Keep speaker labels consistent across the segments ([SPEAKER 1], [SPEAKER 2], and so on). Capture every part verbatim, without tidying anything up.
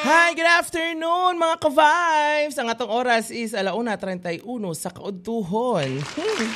[SPEAKER 1] Hi, good afternoon mga ka-vibes! Ang atong oras is alauna treinta y uno sa kaudtuhon. Hmm.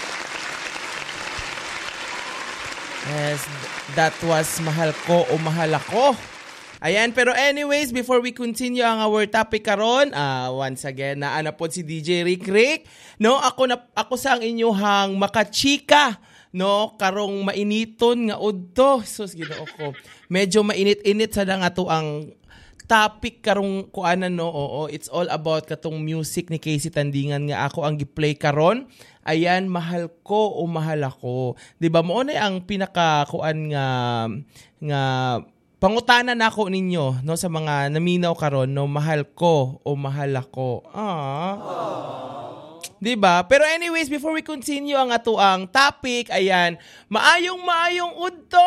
[SPEAKER 1] Yes, that was Mahal Ko o Mahal Ako. Ayan, pero anyways, before we continue ang our topic karon, uh, once again, naana po si D J Rick Rick. No, ako na ako sa ang inyuhang makachika, no, karong mainiton nga udto. Sus Ginoo ko. Medyo mainit-init sa nga to ang topic karong kuanan, no. Oo, it's all about katong music ni Casey Tandingan nga ako ang gi-play karon. Ayan, Mahal Ko o Mahal Ako. 'Di ba mo na ang pinaka kuan nga nga pangutanan nako ninyo, no, sa mga naminaw karon, no, Mahal Ko o Mahal Ako. Ah. 'Di ba? Pero anyways, before we continue ang ato ang topic, ayan, maayong maayong udto.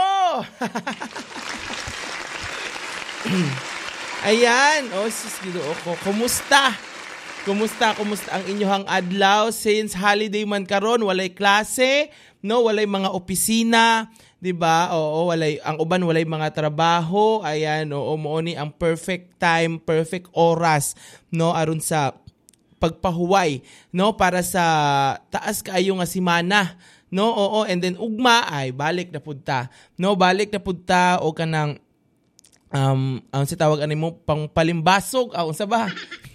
[SPEAKER 1] Ayan, oh sis Ginoo ko. Kumusta? Kumusta? Kumusta ang inyong adlaw since holiday man karon, walay klase, no, walay mga opisina, 'di ba? Oo, walay ang uban walay mga trabaho. Ayan, oo, mo ni ang perfect time, perfect oras, no, aron sa pagpahuway, no, para sa taas kaayo nga semana, no. Oo, and then ugma ay balik na pudta, no, balik na pudta o kanang um ang si tawag ani mo pang palimbasog aw unsa ba?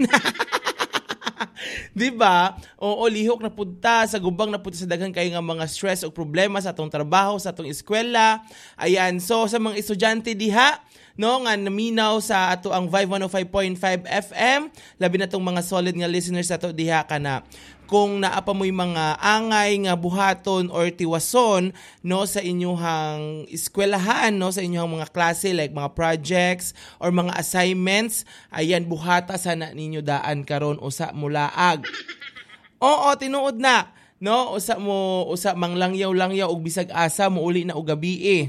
[SPEAKER 1] Di ba? Oo, lihok na punta sa gubang na punta sa daghan kay nga mga stress o problema sa atong trabaho, sa atong eskwela. Ayan, so sa mga estudyante diha, no, nga naminaw sa ato ang Vibe one oh five point five F M, labi na tong mga solid nga listeners ato diha kana. Kung naapa mo'y mga angay nga buhaton or tiwason, no, sa inyong eskwelahan, no, sa inyong mga klase like mga projects or mga assignments, ayan, buhata sana ninyo daan karon usa mo laag. Oo, tinuod na, no, usa mo usa mang langyaw-langyaw og bisag asa mo uli na og gabi eh.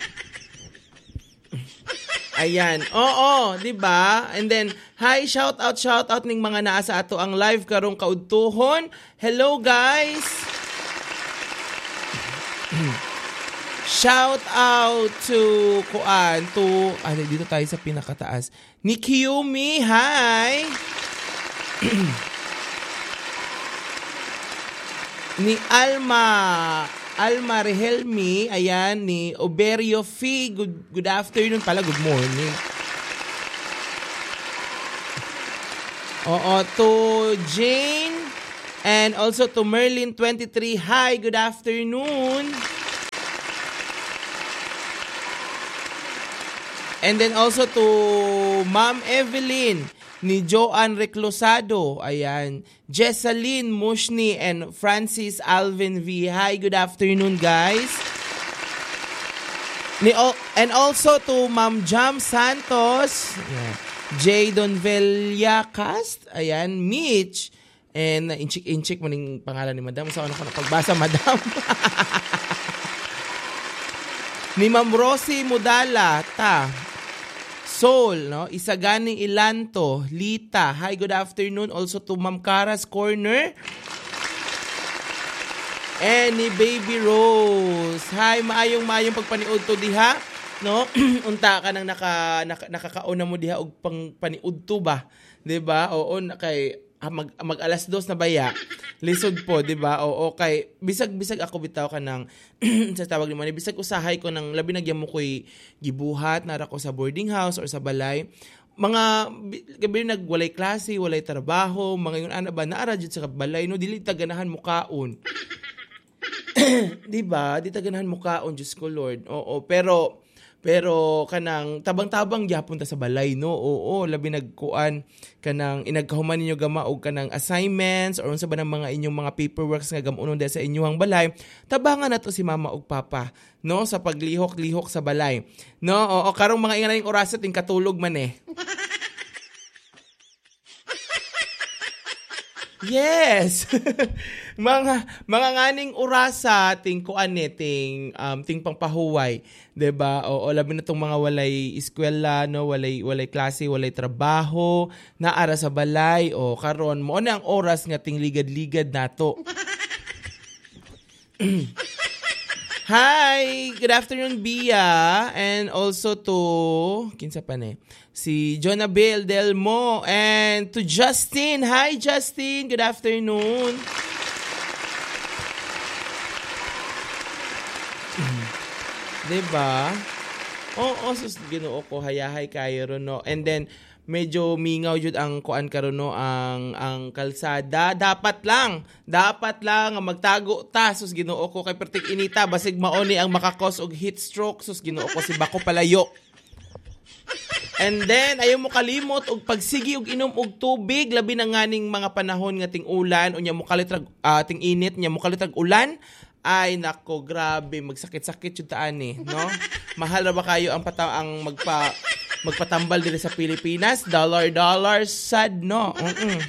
[SPEAKER 1] Ayan. Oo, 'di ba? And then, hi, shout out, shout out ning mga naa sa ato ang live karong kaudtuhon. Hello, guys. Shout out to kuan to ano dito tayo sa pinakataas. Ni Kiyumi, hi. Ni Alma Alma Rehelmi, ayan, ni Oberio Fee, good, good afternoon pala, good morning. Oo, to Jane, and also to Merlin twenty-three, hi, good afternoon. And then also to Ma'am Evelyn, ni Joanne Reclosado, ayan, Jessalyn Mushni, and Francis Alvin V. Hi, good afternoon, guys. Ni and also to Ma'am Jam Santos, ayan, Jadon Villacast, ayan, Mitch, and inchik-inchik man yung pangalan ni Madam. So ano ko na pagbasa, Madam? Ni Ma'am Rosie Mudala, ta, Soul, no? Isaganing Ilanto, Lita. Hi, good afternoon. Also to Ma'am Cara's Corner. And ni Baby Rose. Hi, maayong-maayong pagpaniud to diha, no? Unta ka nang naka, naka nakakauna mo diha og pang paniud to ba? 'Di ba? Oo, kay mag, mag alas dos na baya. Lisod po, 'di ba? Oo, kay bisag-bisag ako bitaw ka nang sa tawag ni mo, bisag usahay ko nang labi nagyam mo koy gibuhat nara ko sa boarding house or sa balay. Mga gabi nagwalay klase, walay trabaho, mga yun ana ba naara jud sa balay, no, dili taganahan mo kaon. 'Di ba? Di taganahan mo kaon, Diyos ko Lord. Oo, pero Pero kanang tabang-tabang gyapon ta sa balay, no. Oo, labi nagkuan kanang inagkahuman ninyo gama og kanang assignments or unsa ba nang mga inyong mga paperworks nga gamunon dahil sa inyong balay. Tabangan nato si mama ug papa, no, sa paglihok-lihok sa balay. No, oo, karong mga inganing oras ting katulog man eh. Yes. mga mga nganing orasa ting kuan ni ting um ting pangpahuway, 'di ba? O, o labi na tong mga walay eskwela, no, walay walay klase, walay trabaho, naara sa balay o karon mo na ang oras nga ting ligad-ligad nato. Hi! Good afternoon, Bia. And also to, kinsa pa ne? Si Jonabel Delmo. And to Justin. Hi, Justin. Good afternoon. Diba? Oo, oh, sus, ginoo ko. Hayahay kayo ron, no? And then, medyo mingaw jud ang kuan karon no ang ang kalsada. Dapat lang, dapat lang magtago ta sus Ginoo ko kay pertik inita basig mao ni ang makakos og heat stroke sus Ginoo ko si bako palayo. And then ayo mo kalimot og pagsigi og inom og tubig labi na nganing mga panahon nga ting ulan unya mo kalitrag uh, ting init nya mo kalitrag ulan. Ay nako, grabe magsakit-sakit jud ta ani, no? Mahal ra ba kayo ang pata ang magpa magpatambal diri sa Pilipinas? Dollar dollar sad, no? Mm.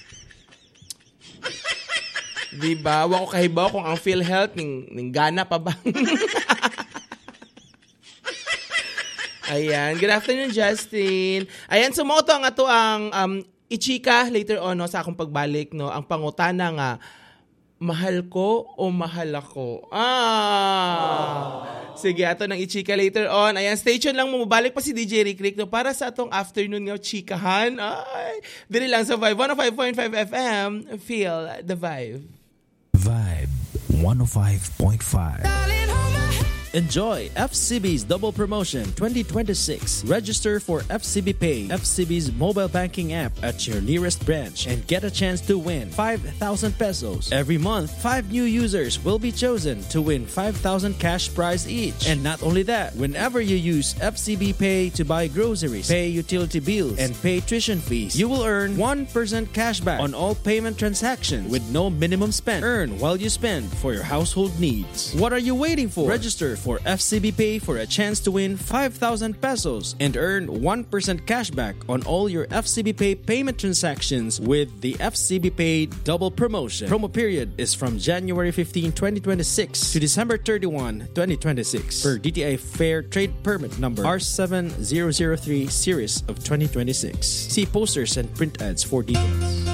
[SPEAKER 1] Diba? Wa ko kahibaw kung ang PhilHealth ning ning gana pa ba? Ayan, good afternoon Justin. Ayan, sumoto ang ato ang um, ichika later on no sa akong pagbalik no ang pangutana nga mahal ko o mahal ako? Ah! Sige, ato nang i-chika later on. Ayan, stay tuned lang mo. Mabalik pa si D J Rick Rick no, para sa atong afternoon nga chikahan. Ay! Dili lang sa Vibe one oh five point five F M. Feel the vibe.
[SPEAKER 2] Vibe one oh five point five. Enjoy F C B's Double Promotion twenty twenty-six. Register for F C B Pay, F C B's mobile banking app at your nearest branch and get a chance to win five thousand pesos. Every month, five new users will be chosen to win five thousand cash prize each. And not only that, whenever you use F C B Pay to buy groceries, pay utility bills, and pay tuition fees, you will earn one percent cashback on all payment transactions with no minimum spend. Earn while you spend for your household needs. What are you waiting for? Register for F C B Pay for a chance to win five thousand pesos and earn one percent cashback on all your F C B Pay payment transactions with the F C B Pay Double Promotion. Promo period is from January fifteenth, twenty twenty-six to December thirty-first, twenty twenty-six per D T I Fair Trade Permit number R seven zero zero three series of twenty twenty-six. See posters and print ads for details.